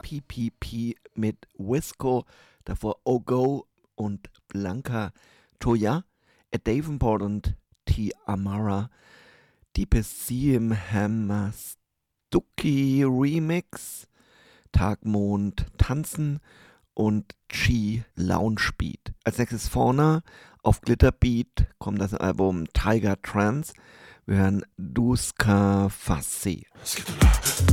PPP mit Wisco, davor Ogo und Blanca Toya, Ed Davenport und T. Amara, Deepest Sea im Hamastuki Remix, Tagmond Tanzen und Chi Lounge Beat. Als nächstes Fauna auf Glitterbeat kommt das Album Tiger Trance. Wir hören Duska Fassi.